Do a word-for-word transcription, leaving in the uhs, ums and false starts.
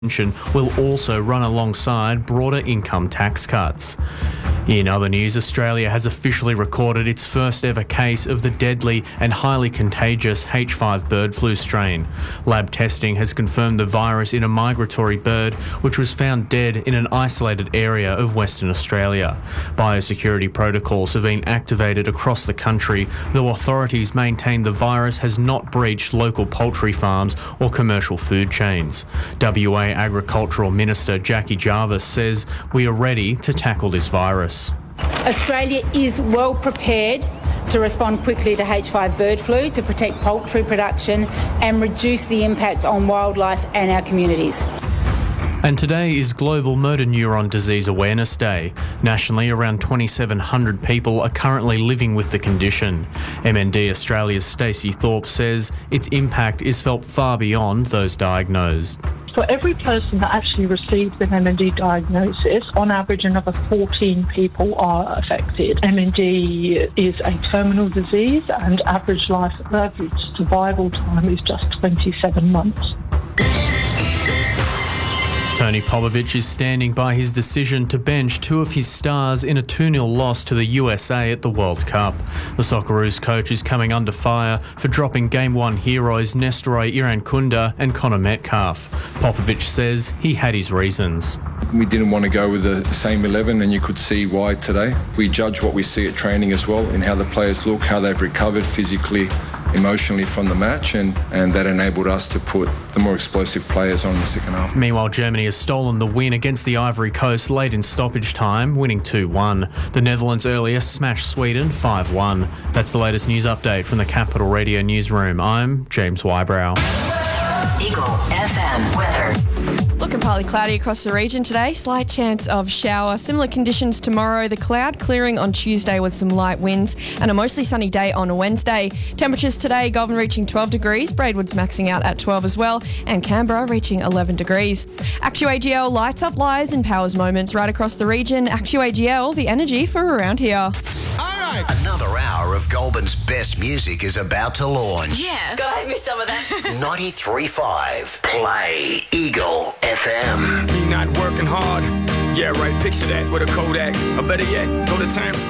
will also run alongside broader income tax cuts. In other news, Australia has officially recorded its first ever case of the deadly and highly contagious H five bird flu strain. Lab testing has confirmed the virus in a migratory bird which was found dead in an isolated area of Western Australia. Biosecurity protocols have been activated across the country, though authorities maintain the virus has not breached local poultry farms or commercial food chains. W A Agricultural Minister Jackie Jarvis says we are ready to tackle this virus. Australia is well prepared to respond quickly to H five bird flu to protect poultry production and reduce the impact on wildlife and our communities. And today is Global Motor Neuron Disease Awareness Day. Nationally, around twenty-seven hundred people are currently living with the condition. M N D Australia's Stacey Thorpe says its impact is felt far beyond those diagnosed. For every person that actually receives an M N D diagnosis, on average another fourteen people are affected. M N D is a terminal disease and average life, average survival time is just twenty-seven months. Tony Popovich is standing by his decision to bench two of his stars in a two nil loss to the U S A at the World Cup. The Socceroos coach is coming under fire for dropping Game one heroes Nestory Irankunda and Connor Metcalf. Popovich says he had his reasons. We didn't want to go with the same eleven, and you could see why today. We judge what we see at training as well, in how the players look, how they've recovered physically, emotionally from the match, and, and that enabled us to put the more explosive players on in the second half. Meanwhile, Germany has stolen the win against the Ivory Coast late in stoppage time, winning two one. The Netherlands earlier smashed Sweden five one. That's the latest news update from the Capital Radio newsroom. I'm James Wybrow. Eagle F M weather. Looking partly cloudy across the region today. Slight chance of shower. Similar conditions tomorrow. The cloud clearing on Tuesday with some light winds and a mostly sunny day on Wednesday. Temperatures today, Goulburn reaching twelve degrees, Braidwood's maxing out at twelve as well, and Canberra reaching eleven degrees. ActuAGL lights up lives and powers moments right across the region. ActuAGL, the energy for around here. Another hour of Goulburn's best music is about to launch. Yeah, gotta have me some of that. ninety-three point five Play Eagle F M. Me not working hard. Yeah, right. Picture that with a Kodak. Or better yet, go to Times Square.